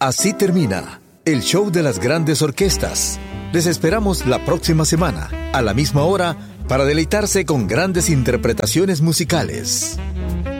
Así termina el show de las grandes orquestas. Les esperamos la próxima semana, a la misma hora, para deleitarse con grandes interpretaciones musicales.